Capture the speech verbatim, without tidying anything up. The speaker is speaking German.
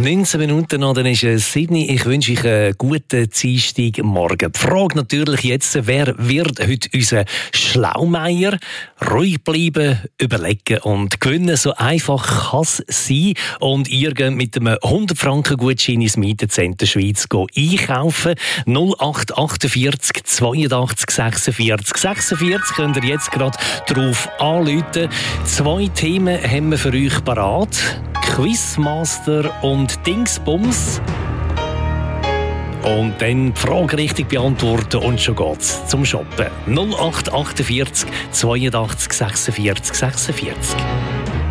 neunzehn Minuten noch, dann ist es Sydney. Ich wünsche euch einen guten Dienstagmorgen. Die Frage natürlich jetzt, wer wird heute unser Schlaumeier? Ruhig bleiben, überlegen und gewinnen. So einfach kann es sein. Und ihr geht mit einem hundert Franken Gutschein ins Mietencenter Schweiz einkaufen. null acht achtundvierzig zweiundachtzig sechsundvierzig sechsundvierzig könnt ihr jetzt gerade drauf anrufen. Zwei Themen haben wir für euch parat. Quizmaster und Dingsbums. Und dann die Frage richtig beantworten und schon geht's zum Shoppen. null acht achtundvierzig zweiundachtzig sechsundvierzig sechsundvierzig.